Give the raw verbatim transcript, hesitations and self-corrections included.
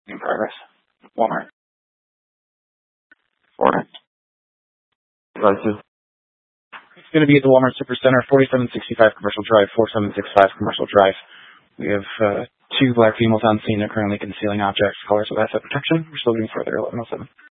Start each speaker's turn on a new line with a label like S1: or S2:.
S1: In progress. Walmart. Order. Devices. It's going to be at the Walmart Supercenter, forty-seven sixty-five Commercial Drive, forty-seven sixty-five Commercial Drive. We have uh, two black females on scene. They're currently concealing objects, colors of asset protection. We're still looking further, eleven oh seven.